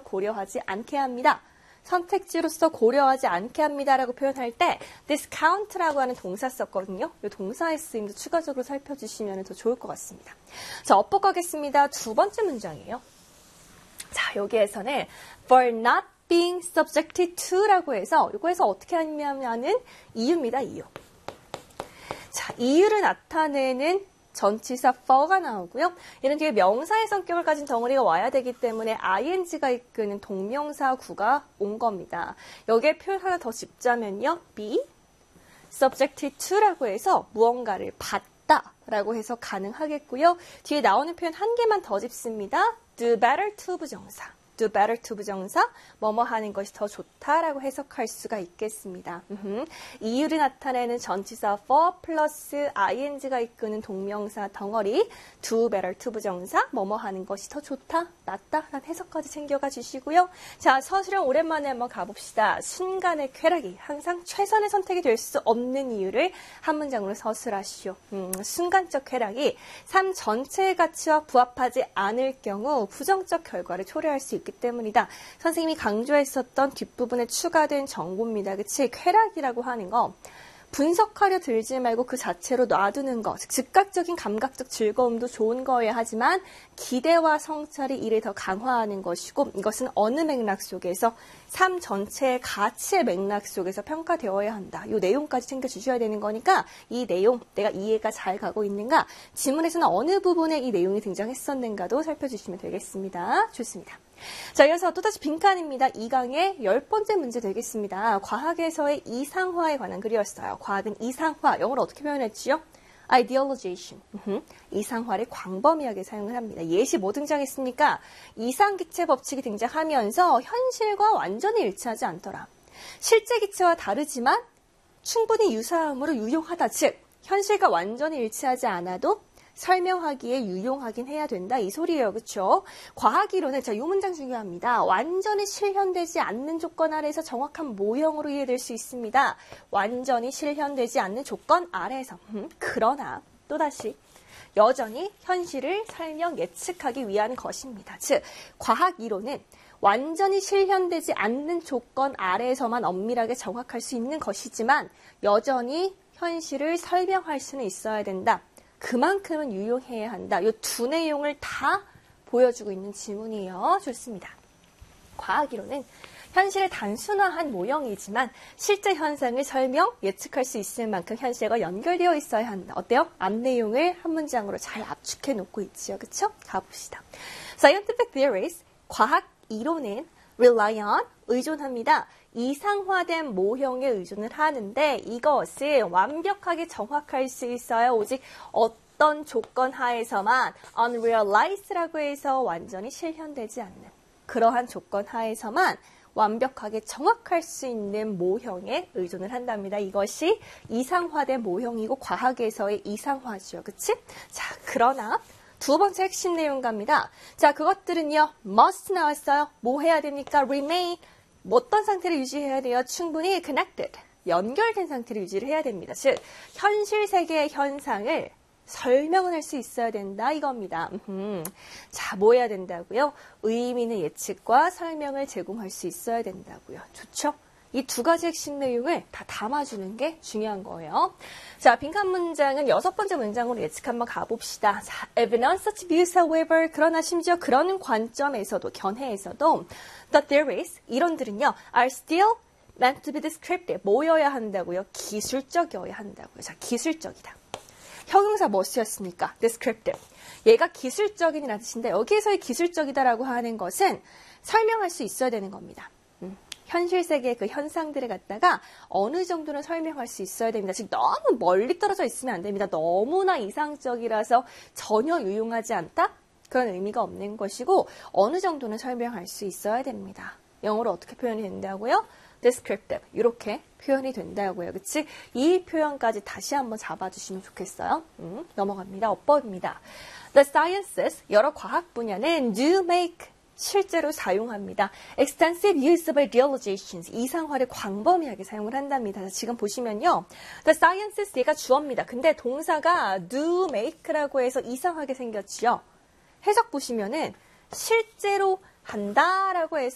고려하지 않게 합니다. 선택지로서 고려하지 않게 합니다라고 표현할 때 discount라고 하는 동사 썼거든요. 이 동사의 쓰임도 추가적으로 살펴주시면 더 좋을 것 같습니다. 자, 엇복 가겠습니다. 두 번째 문장이에요. 자, 여기에서는 for not being subjected to라고 해서 이거에서 어떻게 하냐면은 이유입니다. 이유. 자, 이유를 나타내는 전치사 for가 나오고요. 이런 뒤에 명사의 성격을 가진 덩어리가 와야 되기 때문에 ing가 이끄는 동명사구가 온 겁니다. 여기에 표현 하나 더 짚자면요. be subjected to라고 해서 무언가를 받다 라고 해서 가능하겠고요. 뒤에 나오는 표현 한 개만 더 짚습니다. do better to 부정사. do better to 부정사, 뭐뭐 하는 것이 더 좋다라고 해석할 수가 있겠습니다. 이유를 나타내는 전치사 for 플러스 ing가 이끄는 동명사 덩어리 do better to 부정사, 뭐뭐 하는 것이 더 좋다, 낫다 라는 해석까지 챙겨가 주시고요. 자, 서술형 오랜만에 한번 가봅시다. 순간의 쾌락이 항상 최선의 선택이 될 수 없는 이유를 한 문장으로 서술하시오. 순간적 쾌락이 삶 전체의 가치와 부합하지 않을 경우 부정적 결과를 초래할 수 있기 때문이다. 선생님이 강조했었던 뒷부분에 추가된 정보입니다. 그치? 쾌락이라고 하는 거 분석하려 들지 말고 그 자체로 놔두는 것. 즉각적인 감각적 즐거움도 좋은 거여야 하지만 기대와 성찰이 이를 더 강화하는 것이고 이것은 어느 맥락 속에서 삶 전체의 가치의 맥락 속에서 평가되어야 한다. 이 내용까지 챙겨주셔야 되는 거니까 이 내용 내가 이해가 잘 가고 있는가? 지문에서는 어느 부분에 이 내용이 등장했었는가도 살펴주시면 되겠습니다. 좋습니다. 자, 이어서 또다시 빈칸입니다. 2강의 10번째 문제 되겠습니다. 과학에서의 이상화에 관한 글이었어요. 과학은 이상화, 영어로 어떻게 표현했지요? idealization. 이상화를 광범위하게 사용을 합니다. 예시 뭐 등장했습니까? 이상기체 법칙이 등장하면서 현실과 완전히 일치하지 않더라. 실제 기체와 다르지만 충분히 유사함으로 유용하다. 즉, 현실과 완전히 일치하지 않아도 설명하기에 유용하긴 해야 된다. 이 소리예요. 그렇죠? 과학 이론은 자, 이 문장 중요합니다. 완전히 실현되지 않는 조건 아래에서 정확한 모형으로 이해될 수 있습니다. 완전히 실현되지 않는 조건 아래에서. 그러나 또다시 여전히 현실을 설명 예측하기 위한 것입니다. 즉, 과학 이론은 완전히 실현되지 않는 조건 아래에서만 엄밀하게 정확할 수 있는 것이지만 여전히 현실을 설명할 수는 있어야 된다. 그만큼은 유용해야 한다. 이 두 내용을 다 보여주고 있는 지문이에요. 좋습니다. 과학이론은 현실을 단순화한 모형이지만 실제 현상을 설명, 예측할 수 있을 만큼 현실과 연결되어 있어야 한다. 어때요? 앞 내용을 한 문장으로 잘 압축해 놓고 있지요. 그렇죠? 가봅시다. Scientific theories, 과학 이론은 rely on, 의존합니다. 이상화된 모형에 의존을 하는데 이것을 완벽하게 정확할 수 있어요. 오직 어떤 조건 하에서만 unrealized라고 해서 완전히 실현되지 않는 그러한 조건 하에서만 완벽하게 정확할 수 있는 모형에 의존을 한답니다. 이것이 이상화된 모형이고 과학에서의 이상화죠. 그치? 자, 그러나 두 번째 핵심 내용 갑니다. 자, 그것들은요. must 나왔어요. 뭐 해야 됩니까? remain. 어떤 상태를 유지해야 돼요? 충분히 connected. 연결된 상태를 유지를 해야 됩니다. 즉, 현실 세계의 현상을 설명을 할 수 있어야 된다 이겁니다. 자, 뭐 해야 된다고요? 의미 있는 예측과 설명을 제공할 수 있어야 된다고요. 좋죠? 이 두 가지 핵심 내용을 다 담아주는 게 중요한 거예요. 자, 빈칸 문장은 6번째 문장으로 예측 한번 가봅시다. 자, even on such views, however, 그러나 심지어 그런 관점에서도, 견해에서도 the theories, 이론들은요, are still meant to be descriptive, 뭐여야 한다고요? 기술적이어야 한다고요. 자, 기술적이다. 형용사 뭐 쓰였습니까? descriptive. 얘가 기술적인이라는 뜻인데 여기에서의 기술적이다라고 하는 것은 설명할 수 있어야 되는 겁니다. 현실 세계의 그 현상들을 갖다가 어느 정도는 설명할 수 있어야 됩니다. 즉 너무 멀리 떨어져 있으면 안 됩니다. 너무나 이상적이라서 전혀 유용하지 않다? 그런 의미가 없는 것이고 어느 정도는 설명할 수 있어야 됩니다. 영어로 어떻게 표현이 된다고요? descriptive. 이렇게 표현이 된다고요. 그치? 이 표현까지 다시 한번 잡아주시면 좋겠어요. 넘어갑니다. 어법입니다. The sciences, 여러 과학 분야는 do make, 실제로 사용합니다. extensive use of idealizations, 이상화를 광범위하게 사용을 한답니다. 지금 보시면요. The sciences, 얘가 주어입니다. 근데 동사가 do make라고 해서 이상하게 생겼지요. 해석 보시면은 실제로 한다라고 해서